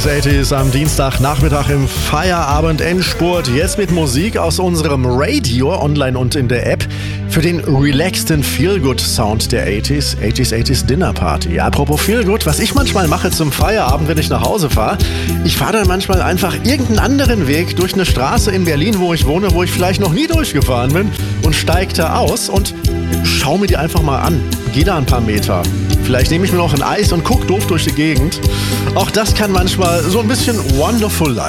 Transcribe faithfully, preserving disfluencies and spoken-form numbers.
achtziger am Dienstagnachmittag im Feierabend-Endspurt. Jetzt mit Musik aus unserem Radio, online und in der App, für den relaxten Feel-Good-Sound der achtziger. achtziger, achtziger Dinner Party. Ja, apropos Feel-Good, was ich manchmal mache zum Feierabend, wenn ich nach Hause fahre, ich fahre dann manchmal einfach irgendeinen anderen Weg durch eine Straße in Berlin, wo ich wohne, wo ich vielleicht noch nie durchgefahren bin, und steige da aus und schau mir die einfach mal an. Geh da ein paar Meter. Vielleicht nehme ich mir noch ein Eis und guck doof durch die Gegend. Auch das kann manchmal so ein bisschen Wonderful Life